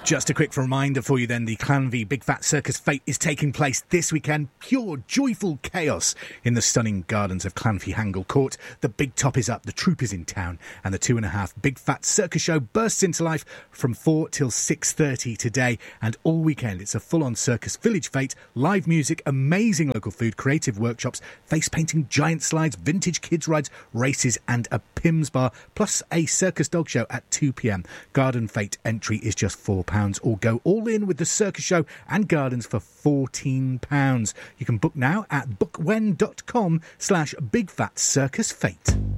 Just a quick reminder for you then, the Clanvie Big Fat Circus Fete is taking place this weekend. Pure joyful chaos in the stunning gardens of Clanvie Hangle Court. The big top is up, the troupe is in town, and the 2.5 Big Fat Circus Show bursts into life from 4 till 6:30 today. And all weekend it's a full-on circus village fete, live music, amazing local food, creative workshops, face painting, giant slides, vintage kids rides, races and a Pimm's bar, plus a circus dog show at 2 p.m. Garden Fete entry is just £4, or go all in with the circus show and gardens for £14. You can book now at bookwen.com/bigfatcircusfete.